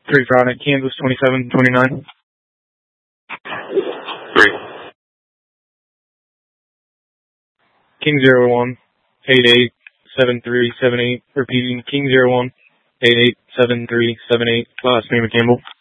3 Friday, Kansas 2729. 3. King 01 887378. Repeating, King 01 887378. Last name of Campbell.